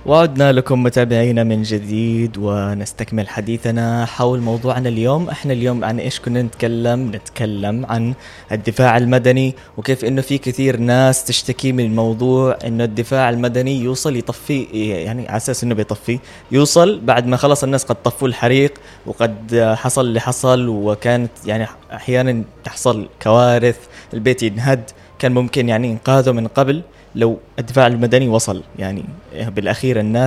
وعدنا لكم متابعينا من جديد ونستكمل حديثنا حول موضوعنا اليوم. احنا اليوم عن ايش كنا نتكلم عن الدفاع المدني، وكيف انه في كثير ناس تشتكي من الموضوع انه الدفاع المدني يوصل يطفي، يعني على اساس انه بيطفي، يوصل بعد ما خلص الناس قد طفوا الحريق وقد حصل اللي حصل، وكانت يعني احيانا تحصل كوارث، البيت ينهد، كان ممكن يعني انقاذه من قبل لو الدفاع المدني وصل. يعني بالأخير الناس